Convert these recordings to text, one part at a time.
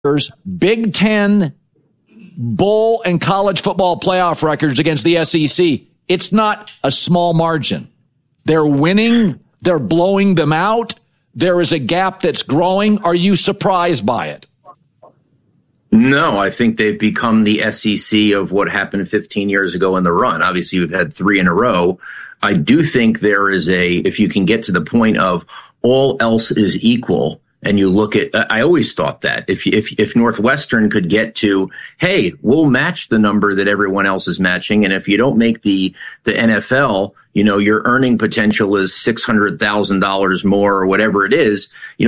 Big Ten, bowl, and college football playoff records against the SEC. It's not a small margin. They're winning. They're blowing them out. There is a gap that's growing. Are you surprised by it? No, I think they've become the SEC of what happened 15 years ago in the run. Obviously, we've had 3 in a row. I do think there is if you can get to the point of all else is equal, and you look at, I always thought that if Northwestern could get to, hey, we'll match the number that everyone else is matching, and if you don't make the NFL, your earning potential is $600,000 more or whatever it is.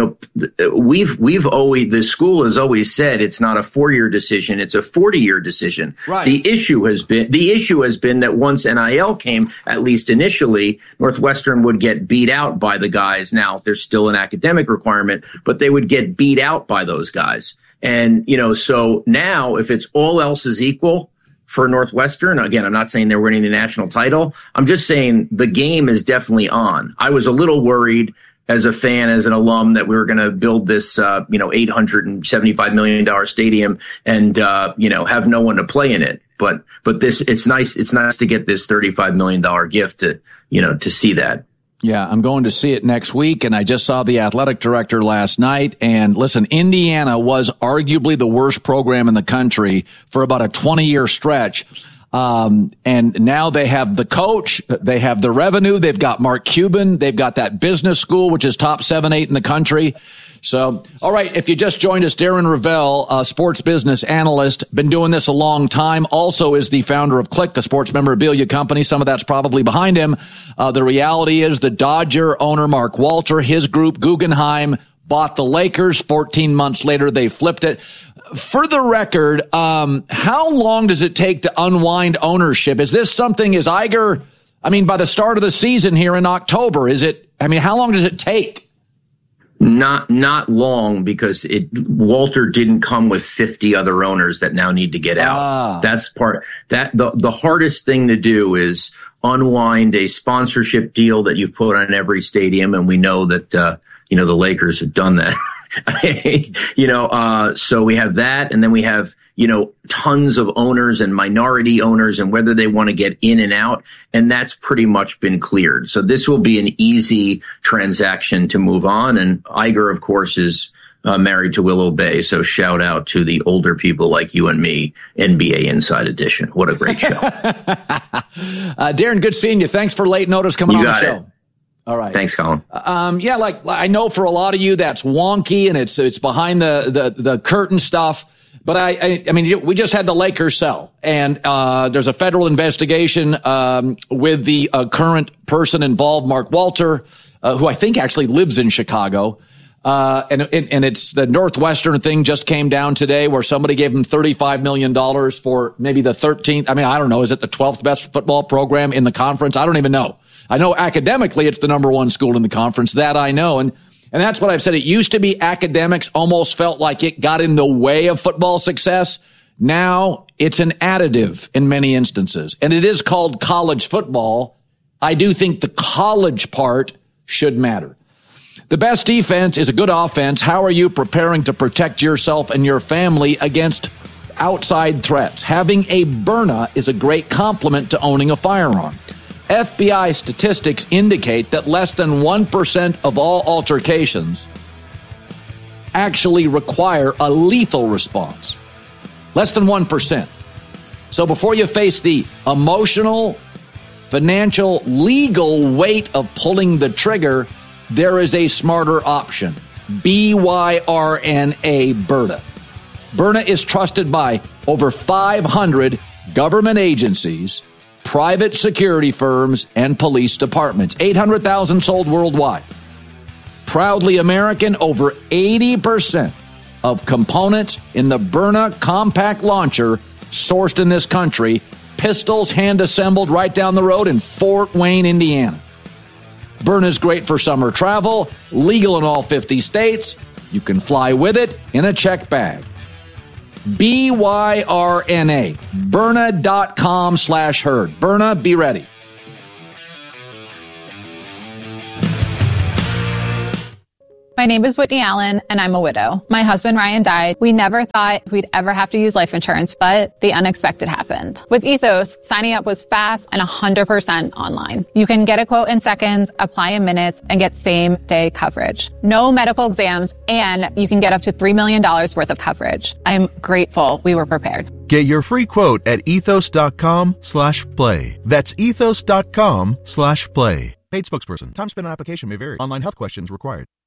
We've always, the school has always said it's not a 4-year decision, it's a 40-year decision. Right. The issue has been that once NIL came, at least initially, Northwestern would get beat out by the guys. Now there's still an academic requirement, but they would get beat out by those guys. And, so now if it's all else is equal, for Northwestern, again, I'm not saying they're winning the national title. I'm just saying the game is definitely on. I was a little worried as a fan, as an alum, that we were going to build this, $875 million stadium and, have no one to play in it. But it's nice to get this $35 million gift to see that. Yeah, I'm going to see it next week, and I just saw the athletic director last night. And listen, Indiana was arguably the worst program in the country for about a 20-year stretch. And now they have the coach, they have the revenue, they've got Mark Cuban, they've got that business school, which is top 7-8 in the country. So, all right, if you just joined us, Darren Rovell, a sports business analyst, been doing this a long time, also is the founder of Click, a sports memorabilia company. Some of that's probably behind him. The reality is the Dodger owner, Mark Walter, his group, Guggenheim, bought the Lakers. 14 months later, they flipped it. For the record, how long does it take to unwind ownership? Is this something, is Iger, by the start of the season here in October, how long does it take? Not long, because Walter didn't come with 50 other owners that now need to get out. That's the hardest thing to do is unwind a sponsorship deal that you've put on every stadium. And we know that, the Lakers have done that. So we have that, and then we have, tons of owners and minority owners and whether they want to get in and out. And that's pretty much been cleared. So this will be an easy transaction to move on. And Iger, of course, is married to Willow Bay. So shout out to the older people like you and me, NBA Inside Edition. What a great show. Darren, good seeing you. Thanks for late notice coming on the show. It. All right. Thanks, Colin. I know for a lot of you that's wonky and it's behind the curtain stuff. But we just had the Lakers sell, and there's a federal investigation with the current person involved, Mark Walter, who I think actually lives in Chicago. And it's the Northwestern thing just came down today, where somebody gave him $35 million for maybe the 13th. I don't know. Is it the 12th best football program in the conference? I don't even know. I know academically it's the number 1 school in the conference. That I know. And that's what I've said. It used to be academics almost felt like it got in the way of football success. Now it's an additive in many instances. And it is called college football. I do think the college part should matter. The best defense is a good offense. How are you preparing to protect yourself and your family against outside threats? Having a Byrna is a great complement to owning a firearm. FBI statistics indicate that less than 1% of all altercations actually require a lethal response. Less than 1%. So before you face the emotional, financial, legal weight of pulling the trigger, there is a smarter option. BYRNA Byrna. Byrna is trusted by over 500 government agencies, private security firms, and police departments. 800,000 sold worldwide. Proudly American, over 80% of components in the Byrna compact launcher sourced in this country. Pistols hand-assembled right down the road in Fort Wayne, Indiana. Byrna is great for summer travel, legal in all 50 states. You can fly with it in a checked bag. BYRNA, Byrna.com/herd. Byrna, be ready. My name is Whitney Allen, and I'm a widow. My husband, Ryan, died. We never thought we'd ever have to use life insurance, but the unexpected happened. With Ethos, signing up was fast and 100% online. You can get a quote in seconds, apply in minutes, and get same-day coverage. No medical exams, and you can get up to $3 million worth of coverage. I'm grateful we were prepared. Get your free quote at ethos.com/play. That's ethos.com/play. Paid spokesperson. Time spent on application may vary. Online health questions required.